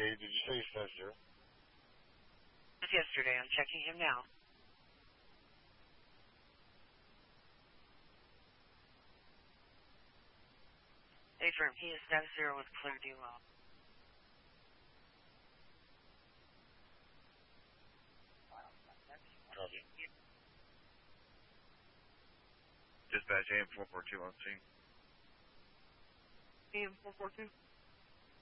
Did you say status zero? It was yesterday. I'm checking him now. Affirm, he is status zero with clear DUL. Copy. Dispatch AM 442 on scene. AM 442?